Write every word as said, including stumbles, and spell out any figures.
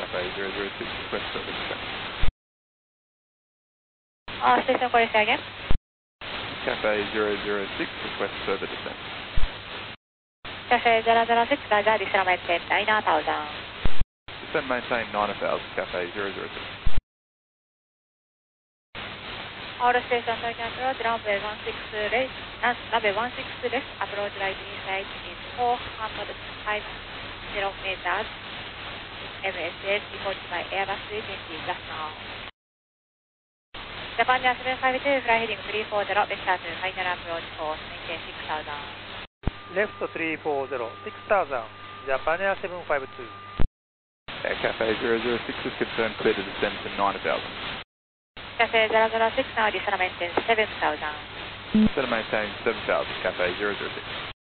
Cafe zero zero six, request further descent. Uh, station quality again. Cafe zero zero six, request further descent. Cafe zero zero six, Roger, descend maintain nine thousand. Descend maintain nine thousand, Cafe zero zero six. All station Tokyo approach, runway one six left, runway one six left, approach right inside is four hundred fifty meters. M S S reported by Airbus three twenty just now. Japan seven five two, fly heading three four zero, vector to final approach course, maintain six thousand. Left three four zero, six thousand, Japan Air seven five two. Air Cafe zero zero six is confirmed, clear to descend to nine thousand. Cafe zero zero six, now descend maintain seven thousand. Descend maintain seven thousand, Cafe zero zero six.